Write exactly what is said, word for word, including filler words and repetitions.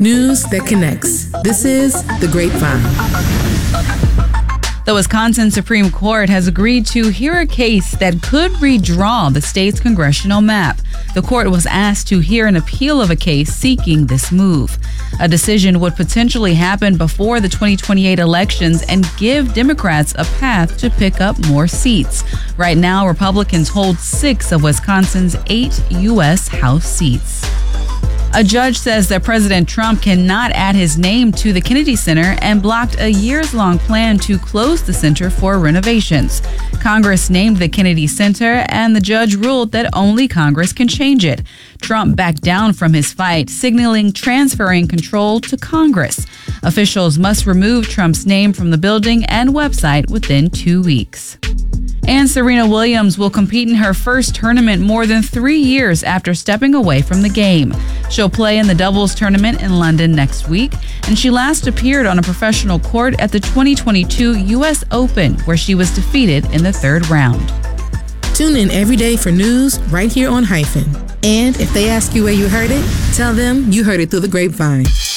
News that connects. This is The Grapevine. The Wisconsin Supreme Court has agreed to hear a case that could redraw the state's congressional map. The court was asked to hear an appeal of a case seeking this move. A decision would potentially happen before the twenty twenty-eight elections and give Democrats a path to pick up more seats. Right now, Republicans hold six of Wisconsin's eight U S House seats. A judge says that President Trump cannot add his name to the Kennedy Center and blocked a years-long plan to close the center for renovations. Congress named the Kennedy Center, and the judge ruled that only Congress can change it. Trump backed down from his fight, signaling transferring control to Congress. Officials must remove Trump's name from the building and website within two weeks. And Serena Williams will compete in her first tournament more than three years after stepping away from the game. She'll play in the doubles tournament in London next week, and she last appeared on a professional court at the twenty twenty-two U S Open, where she was defeated in the third round. Tune in every day for news right here on Hyphen. And if they ask you where you heard it, tell them you heard it through the grapevine.